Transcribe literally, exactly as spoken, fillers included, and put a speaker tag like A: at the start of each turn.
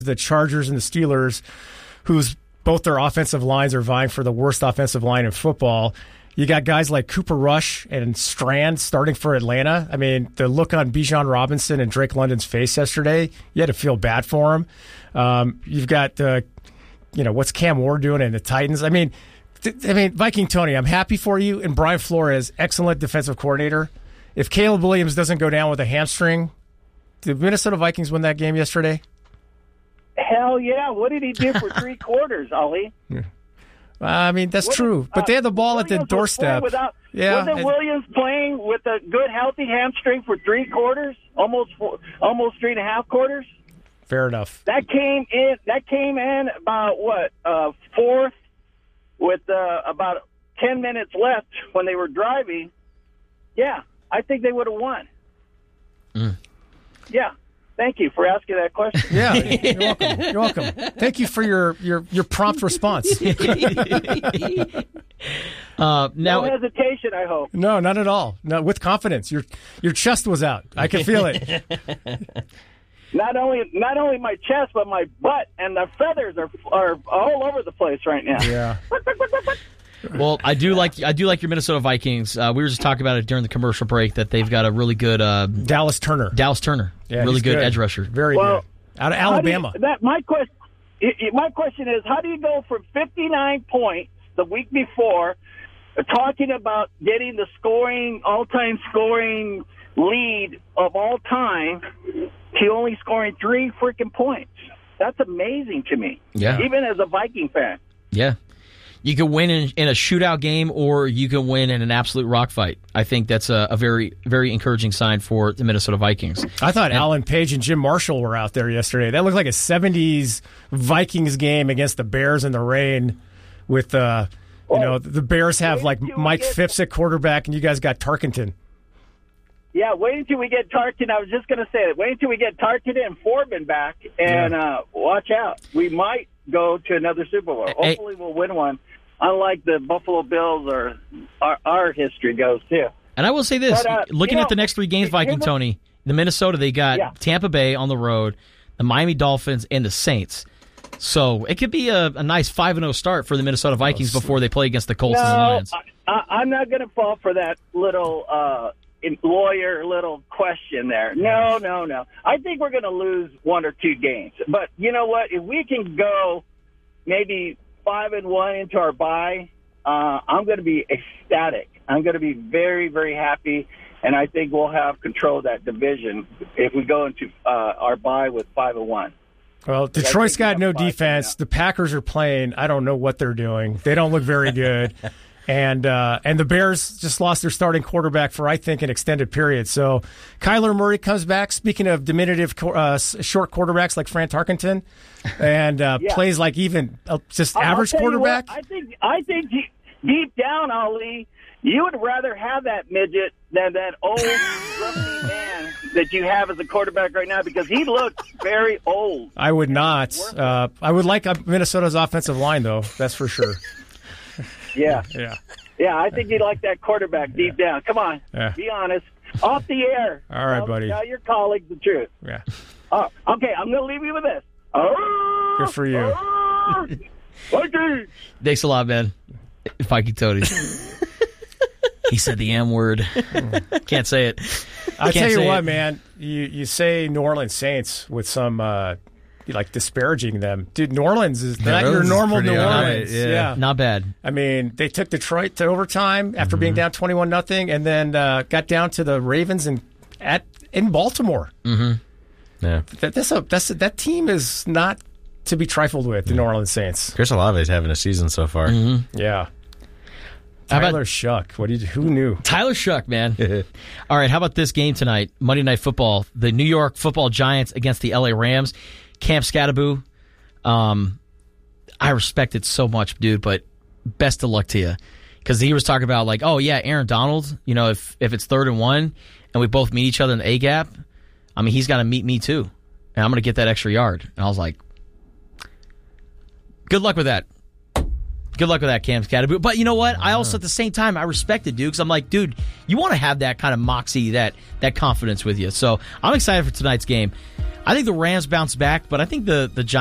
A: the Chargers and the Steelers, whose both their offensive lines are vying for the worst offensive line in football. You got guys like Cooper Rush and Strand starting for Atlanta. I mean, the look on Bijan Robinson and Drake London's face yesterday, you had to feel bad for him. Um, you've got the, you know, what's Cam Ward doing in the Titans? I mean, th- I mean, Viking Tony, I'm happy for you. And Brian Flores, excellent defensive coordinator. If Caleb Williams doesn't go down with a hamstring, did Minnesota Vikings win that game yesterday?
B: Hell yeah. What did he do for three quarters, Ollie?
A: Yeah. Uh, I mean, that's
B: what,
A: true. But uh, they had the ball
B: Williams
A: at the doorstep.
B: Without,
A: yeah.
B: Wasn't
A: and,
B: Williams playing with a good, healthy hamstring for three quarters? Almost four, almost three and a half quarters?
A: Fair enough.
B: That came in That came in about, what, uh, fourth with uh, about ten minutes left when they were driving. Yeah, I think they would have won. Mm. Yeah. Thank you for asking that question.
A: Yeah, you're welcome. You're welcome. Thank you for your, your, your prompt response.
B: uh, now, no hesitation, I hope.
A: No, not at all. No, with confidence. Your your chest was out. I can feel it.
B: Not only not only my chest, but my butt and the feathers are are all over the place right now.
A: Yeah.
C: Well, I do like I do like your Minnesota Vikings. Uh, we were just talking about it during the commercial break that they've got a really good uh,
A: Dallas Turner.
C: Dallas Turner,
A: yeah,
C: really good,
A: good
C: edge rusher.
A: Very
B: well,
A: good. Out of Alabama.
B: You, that my question. My question is, how do you go from fifty-nine points the week before, uh, talking about getting the scoring all-time scoring lead of all time, to only scoring three freaking points? That's amazing to me.
C: Yeah.
B: Even as a Viking fan.
C: Yeah. You can win in, in a shootout game, or you can win in an absolute rock fight. I think that's a, a very, very encouraging sign for the Minnesota Vikings.
A: I thought and, Alan Page and Jim Marshall were out there yesterday. That looked like a seventies Vikings game against the Bears in the rain with, uh, you well, know, the Bears have like Mike get, Phipps at quarterback, and you guys got Tarkenton.
B: Yeah, wait until we get Tarkenton. I was just going to say it. Wait until we get Tarkenton and Foreman back, and yeah. uh, watch out. We might go to another Super Bowl.
C: Hey.
B: Hopefully we'll win one. Unlike the Buffalo Bills, or our, our history goes too.
C: And I will say this:
B: but, uh,
C: looking
B: you
C: at
B: know,
C: the next three games, Viking
B: the,
C: Tony, the Minnesota, they got
B: yeah.
C: Tampa Bay on the road, the Miami Dolphins, and the Saints. So it could be a, a nice five and zero start for the Minnesota Vikings before they play against the Colts
B: no,
C: and the Lions.
B: I, I, I'm not going to fall for that little uh, lawyer little question there. No, no, no. I think we're going to lose one or two games. But you know what? If we can go maybe five and one into our bye. Uh, I'm going to be ecstatic. I'm going to be very, very happy, and I think we'll have control of that division if we go into uh, our bye with five and one.
A: Well, Detroit's got no defense. The Packers are playing. I don't know what they're doing. They don't look very good. And uh, and the Bears just lost their starting quarterback for, I think, an extended period. So Kyler Murray comes back, speaking of diminutive uh, short quarterbacks like Fran Tarkenton, and uh, yeah. plays like even uh, just
B: I'll
A: average quarterback.
B: What, I think I think deep down, Ali, you would rather have that midget than that old grumpy man that you have as a quarterback right now, because he looks very old.
A: I would not. Uh, I would like Minnesota's offensive line, though. That's for sure.
B: Yeah.
A: Yeah.
B: Yeah, I think you like that quarterback deep yeah. down. Come on.
A: Yeah.
B: Be honest. Off the air.
A: All right,
B: tell,
A: buddy.
B: Tell your colleagues the truth.
A: Yeah.
B: Uh, okay, I'm going to leave you with this.
A: Good for you.
C: Thanks a lot, man. Viking Tony. He said the M word. Can't say it.
A: I'll
C: Can't
A: tell you what,
C: it.
A: man. You you say New Orleans Saints with some uh, like disparaging them, dude. New Orleans is not your normal New Orleans.
C: Yeah.
A: yeah,
C: not bad.
A: I mean, they took Detroit to overtime after mm-hmm. being down twenty-one nothing, and then uh, got down to the Ravens and at in Baltimore.
C: Mm-hmm. Yeah,
A: that, that's a that's a, that team is not to be trifled with. The New Orleans Saints.
D: Chris Olave's having a season so far.
C: Mm-hmm.
A: Yeah.
C: How
A: Tyler
C: about,
A: Shuck. What do you? Who knew?
C: Tyler Shuck, man. All right, how about this game tonight? Monday Night Football. The New York Football Giants against the L A Rams. Cam Scatterbo. Um, I respect it so much, dude, but best of luck to you. Because he was talking about, like, oh, yeah, Aaron Donald, you know, if, if it's third and one and we both meet each other in the A-gap, I mean, he's got to meet me too. And I'm going to get that extra yard. And I was like, good luck with that. Good luck with that, Cam Scatterbo. But you know what? I also, at the same time, I respect it, dude, because I'm like, dude, you want to have that kind of moxie, that that confidence with you. So I'm excited for tonight's game. I think the Rams bounce back, but I think the the Giants